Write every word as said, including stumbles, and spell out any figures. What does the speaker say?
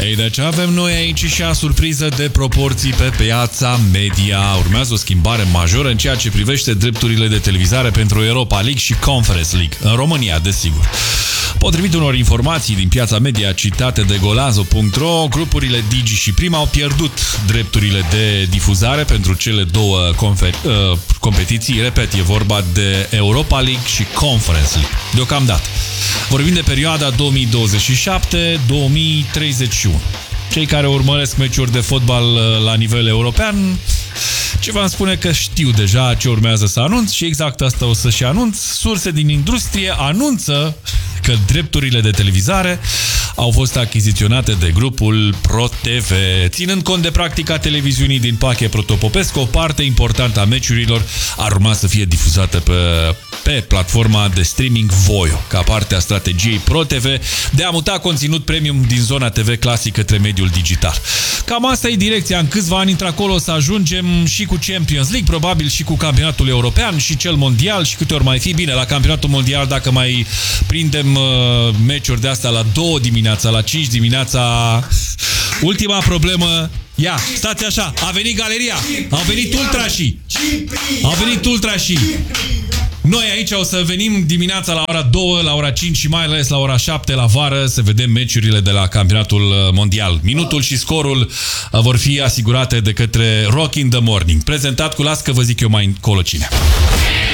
Ei, deci avem noi aici și a surpriză de proporții pe piața media. Urmează o schimbare majoră în ceea ce privește drepturile de televizare pentru Europa League și Conference League. În România, desigur. Potrivit unor informații din piața media citate de golazo punct ro, grupurile Digi și Prima au pierdut drepturile de difuzare pentru cele două uh, competiții. Repet, e vorba de Europa League și Conference League. Deocamdată. Vorbim de perioada două mii douăzeci și șapte - două mii treizeci și unu. Cei care urmăresc meciuri de fotbal la nivel european, ce v-am spune că știu deja ce urmează să anunț și exact asta o să și anunț. Surse din industrie anunță că drepturile de televizare au fost achiziționate de grupul ProTV. Ținând cont de practica televiziunii din Pache Protopopescu, o parte importantă a meciurilor ar urma să fie difuzată pe, pe platforma de streaming Voio, ca parte a strategiei ProTV de a muta conținut premium din zona T V clasic către mediul digital. Cam asta e direcția. În câțiva ani într-acolo să ajungem și cu Champions League, probabil și cu campionatul european și cel mondial și câte ori mai fi. Bine, la campionatul mondial, dacă mai prindem uh, meciuri de astea la două dimineața, la cinci dimineața. Ultima problemă. Ia, stați așa, a venit galeria, au venit ultrașii, au venit ultrașii. Noi aici o să venim dimineața la ora două, la ora cinci și mai ales la ora șapte la vară să vedem meciurile de la campionatul mondial. Minutul și scorul vor fi asigurate de către Rock in the Morning. Prezentat cu las că vă zic eu mai încolo cine.